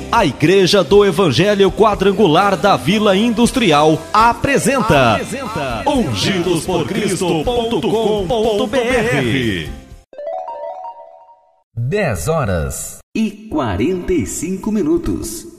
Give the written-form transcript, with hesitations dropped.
A Igreja do Evangelho Quadrangular da Vila Industrial apresenta ungidosporcristo.com.br. 10 horas e 45 minutos.